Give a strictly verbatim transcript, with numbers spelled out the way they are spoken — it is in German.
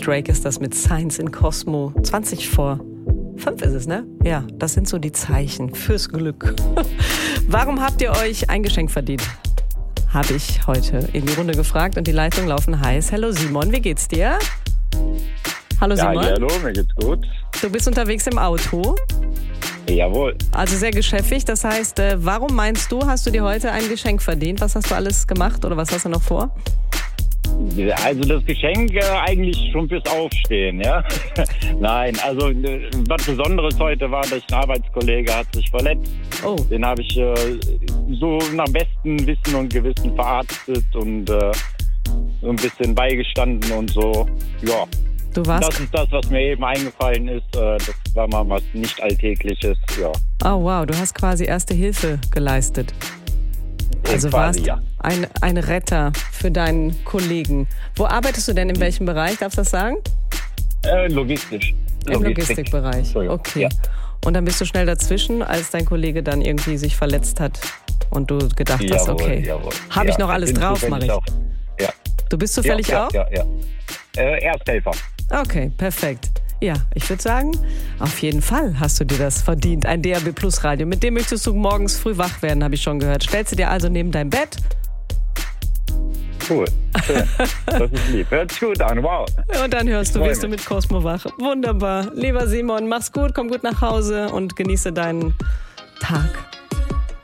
Drake ist das mit Science in Cosmo. zwanzig vor fünf ist es, ne? Ja, das sind so die Zeichen fürs Glück. Warum habt ihr euch ein Geschenk verdient? Habe ich heute in die Runde gefragt und die Leitungen laufen heiß. Hallo Simon, wie geht's dir? Hallo Simon. Ja, hallo, mir geht's gut. Du bist unterwegs im Auto? Jawohl. Also sehr geschäftig. Das heißt, äh, warum meinst du, hast du dir heute ein Geschenk verdient? Was hast du alles gemacht oder was hast du noch vor? Also das Geschenk äh, eigentlich schon fürs Aufstehen, ja? Nein, also äh, was Besonderes heute war, dass ein Arbeitskollege hat sich verletzt. Oh. Den habe ich äh, so nach bestem Wissen und Gewissen verarztet und äh, so ein bisschen beigestanden und so. Ja. Du warst Das ist das, was mir eben eingefallen ist. Äh, das war mal was nicht Alltägliches, ja. Oh wow, du hast quasi Erste Hilfe geleistet. Also quasi, warst ja. ein, ein Retter für deinen Kollegen. Wo arbeitest du denn, in welchem Bereich? Darfst du das sagen? Äh, logistisch. Im Logistikbereich. Okay. Ja. Und dann bist du schnell dazwischen, als dein Kollege dann irgendwie sich verletzt hat und du gedacht Jawohl, hast, okay, habe ich ja, noch alles bin drauf, mache ich. Auch. Ja. Du bist zufällig ja, auch? Ja, ja, ja. Äh, Ersthelfer. Okay, perfekt. Ja, ich würde sagen, auf jeden Fall hast du dir das verdient. Ein D A B Plus Radio. Mit dem möchtest du morgens früh wach werden, habe ich schon gehört. Stellst du dir also neben dein Bett? Cool. Schön. Das ist lieb. Hört sich gut an. Wow. Und dann hörst du, Ich freu wirst du mich. mit Cosmo wach. Wunderbar. Lieber Simon, mach's gut, komm gut nach Hause und genieße deinen Tag.